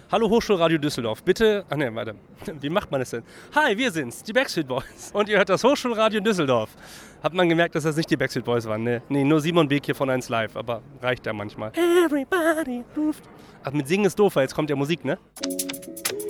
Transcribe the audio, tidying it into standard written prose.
Hallo Hochschulradio Düsseldorf, bitte... Ach ne, warte. Wie macht man das denn? Hi, wir sind's, die Backstreet Boys. Und ihr hört das Hochschulradio Düsseldorf. Hat man gemerkt, dass das nicht die Backstreet Boys waren, ne? Nee, nur Simon Beek hier von 1 Live, aber reicht ja manchmal. Everybody moved. Ach, mit Singen ist doof, weil jetzt kommt ja Musik, ne?